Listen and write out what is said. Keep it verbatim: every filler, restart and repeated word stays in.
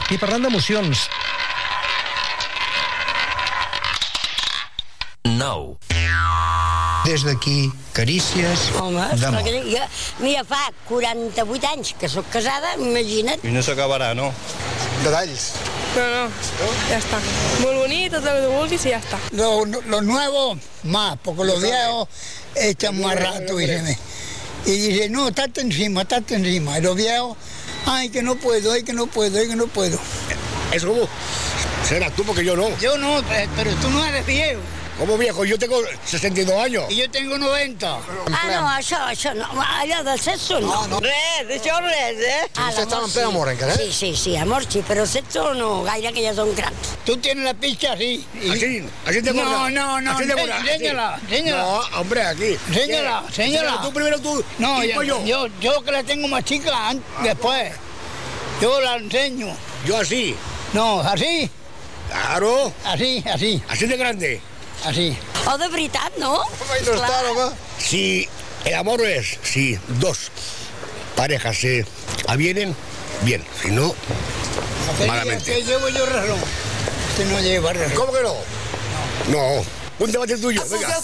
I parlant d'emocions... nou. Des d'aquí, carícies Home, d'amor. esclar que jo, mira, fa quaranta-vuit anys que sóc casada, imagina't. I no s'acabarà, no? Detalls. No, no, ya está. Muy bonito, todo lo que vulguis y ya está. Lo, lo nuevo, más, porque los viejos echan más rato y se me... Y dice, no, estate encima, estate encima. Y los viejos, ay, que no puedo, ay, que no puedo, ay, que no puedo. ¿Eso cómo? Serás tú, porque yo no. Yo no, pero tú no eres viejo. ¿Cómo viejo? Yo tengo sesenta y dos años. Y yo tengo noventa. Ah, no, això, això no. Allò del sexo no. no. Res, això res, eh? Ah, Vostè està l'amor en ple amor encara, eh? Sí, sí, sí, amor sí, però el sexo no, gaire que ja són grans. Tú tienes la picha así. y- Así, así te No, corta. no, no, Así te ense- corta, así. enséñala, enséñala. No, hombre, aquí. Enséñala, ¿Qué? enséñala. Tú primero, tú. No, y yo, después yo. yo, yo que la tengo más chica, an- después. Yo la enseño. Yo así. No, así, Claro. así, así, Así de grande. así. Oh, de veritat, no? Ahí no està, home. Si el amor es, si dos parejas se avienen, bien. Si no, malamente. Que llevo yo razón. Usted no lleva razón. ¿Cómo que no? No. Un debate tuyo, venga.